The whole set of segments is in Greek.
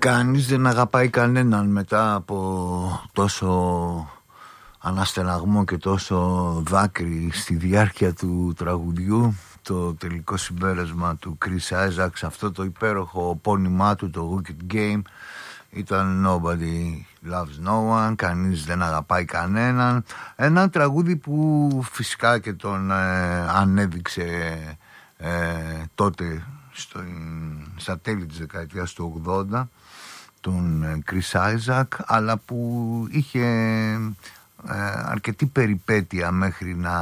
Κανείς δεν αγαπάει κανέναν μετά από τόσο αναστεναγμό και τόσο δάκρυ στη διάρκεια του τραγουδιού. Το τελικό συμπέρασμα του Chris Isaac, αυτό το υπέροχο πόνημά του, το Wicked Game, ήταν Nobody Loves No One, κανείς δεν αγαπάει κανέναν. Ένα τραγούδι που φυσικά και τον ανέδειξε τότε στα τέλη της δεκαετίας του 80, τον Chris Isaac, αλλά που είχε αρκετή περιπέτεια μέχρι να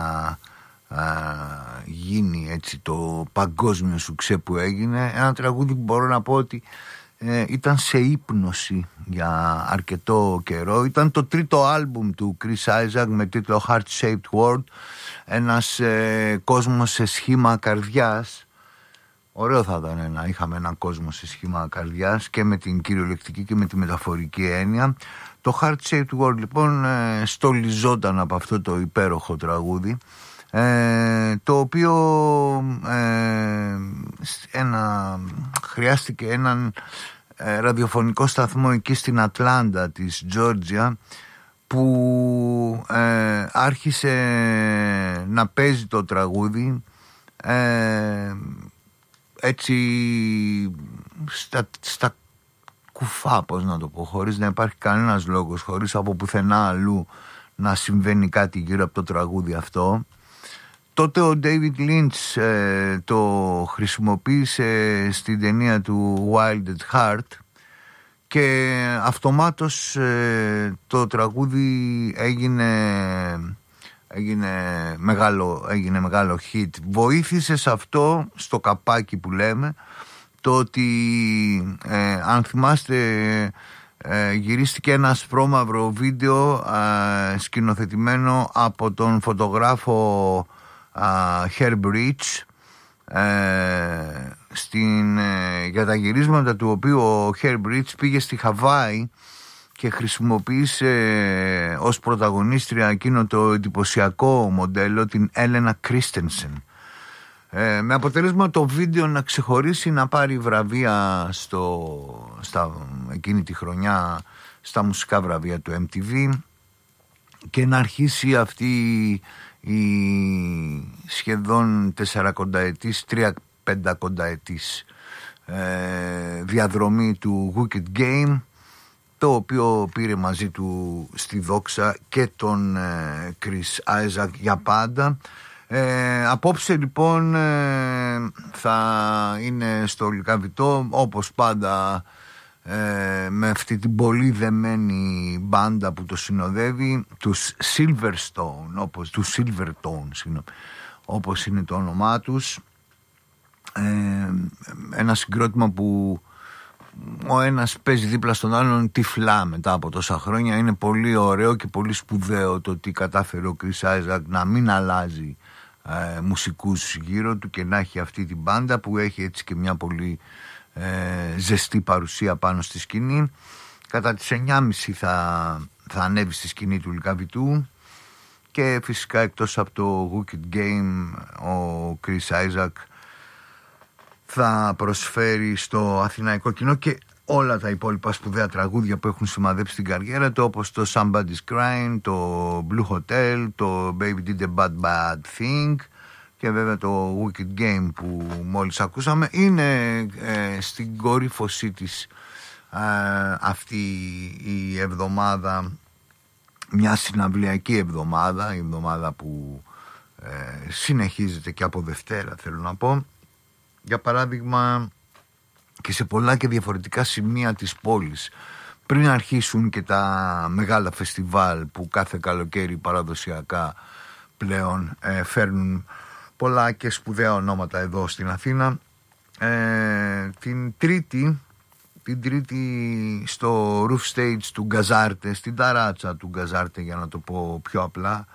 γίνει έτσι το παγκόσμιο σουξέ που έγινε. Ένα τραγούδι που μπορώ να πω ότι ήταν σε ύπνωση για αρκετό καιρό. Ήταν το τρίτο άλμπουμ του Chris Isaac με τίτλο Heart Shaped World, ένας κόσμος σε σχήμα καρδιάς. Ωραίο θα ήταν να είχαμε έναν κόσμο σε σχήμα καρδιάς και με την κυριολεκτική και με τη μεταφορική έννοια. Το Heart Shaped World λοιπόν στολιζόταν από αυτό το υπέροχο τραγούδι, το οποίο χρειάστηκε έναν ραδιοφωνικό σταθμό εκεί στην Ατλάντα της Τζόρτζια, που άρχισε να παίζει το τραγούδι έτσι στα κουφά, πώς να το πω, χωρίς να υπάρχει κανένας λόγος, χωρίς από πουθενά αλλού να συμβαίνει κάτι γύρω από το τραγούδι αυτό. Τότε ο David Lynch το χρησιμοποίησε στην ταινία του Wild at Heart και αυτομάτως το τραγούδι έγινε μεγάλο hit. Βοήθησε σε αυτό, στο καπάκι που λέμε, το ότι αν θυμάστε γυρίστηκε ένα ασπρόμαυρο βίντεο σκηνοθετημένο από τον φωτογράφο Herb Rich, για τα γυρίσματα του οποίου ο Herb Rich πήγε στη Χαβάη και χρησιμοποίησε ως πρωταγωνίστρια εκείνο το εντυπωσιακό μοντέλο, την Έλενα Κρίστενσεν, με αποτέλεσμα το βίντεο να ξεχωρίσει, να πάρει βραβεία εκείνη τη χρονιά στα μουσικά βραβεία του MTV και να αρχίσει αυτή η σχεδόν 40ετής, 35ετής διαδρομή του Wicked Game, το οποίο πήρε μαζί του στη δόξα και τον Chris Isaac για πάντα. Απόψε λοιπόν θα είναι στο Λυκαβητό, όπως πάντα, με αυτή την πολύ δεμένη μπάντα που το συνοδεύει, τους Silverstone, όπως είναι το όνομά τους. Ένα συγκρότημα που ο ένας παίζει δίπλα στον άλλον τυφλά μετά από τόσα χρόνια. Είναι πολύ ωραίο και πολύ σπουδαίο το ότι κατάφερε ο Chris Isaac να μην αλλάζει μουσικούς γύρω του και να έχει αυτή την μπάντα που έχει έτσι και μια πολύ ζεστή παρουσία πάνω στη σκηνή. Κατά τις 9.30 θα ανέβει στη σκηνή του Λυκαβητού και φυσικά εκτός από το Wicked Game ο Chris Isaac θα προσφέρει στο αθηναϊκό κοινό και όλα τα υπόλοιπα σπουδαία τραγούδια που έχουν σημαδέψει την καριέρα του, όπως το Somebody's Crying, το Blue Hotel, το Baby Did a Bad Thing και βέβαια το Wicked Game που μόλις ακούσαμε. Είναι στην κορύφωσή της αυτή η εβδομάδα, μια συναυλιακή εβδομάδα, η εβδομάδα που συνεχίζεται και από Δευτέρα, θέλω να πω. Για παράδειγμα, και σε πολλά και διαφορετικά σημεία της πόλης, πριν αρχίσουν και τα μεγάλα φεστιβάλ που κάθε καλοκαίρι παραδοσιακά πλέον φέρνουν πολλά και σπουδαία ονόματα εδώ στην Αθήνα, την Τρίτη στο roof stage του Γκαζάρτε, στην ταράτσα του Γκαζάρτε για να το πω πιο απλά,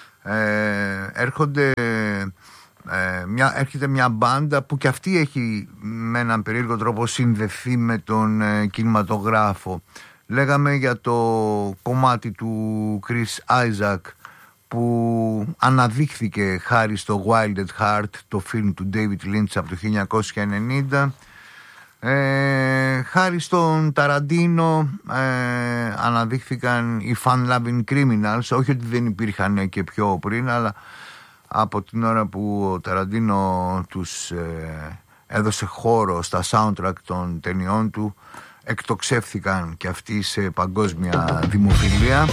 έρχεται μια μπάντα που και αυτή έχει με έναν περίεργο τρόπο συνδεθεί με τον κινηματογράφο. Λέγαμε για το κομμάτι του Chris Isaac που αναδείχθηκε χάρη στο Wild at Heart, το φιλμ του David Lynch από το 1990. χάρη στον Ταραντίνο αναδείχθηκαν οι Fun-Loving Criminals, όχι ότι δεν υπήρχαν και πιο πριν, αλλά από την ώρα που ο Ταραντίνο τους έδωσε χώρο στα soundtrack των ταινιών του, εκτοξεύθηκαν και αυτοί σε παγκόσμια δημοφιλία.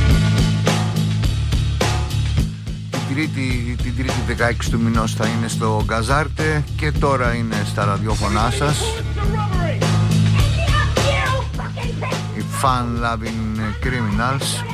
Την τρίτη 16 του μηνός θα είναι στο Γκαζάρτε και τώρα είναι στα ραδιόφωνά σας. Οι Fun-Loving Criminals.